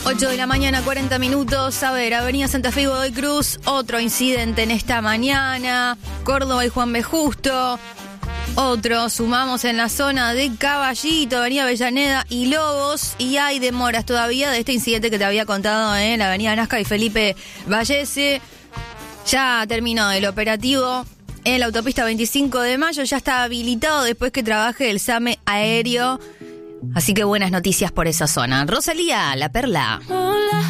8 de la mañana, 40 minutos. A ver, Avenida Santa Fe y Godoy Cruz, otro incidente en esta mañana. Córdoba y Juan B. Justo. Otro, sumamos en la zona de Caballito, Avenida Avellaneda y Lobos. Y hay demoras todavía de este incidente que te había contado en la Avenida Nazca y Felipe Vallese. Ya terminó el operativo en la autopista 25 de mayo. Ya está habilitado después que trabaje el SAME aéreo. Así que buenas noticias por esa zona. Rosalía, La Perla.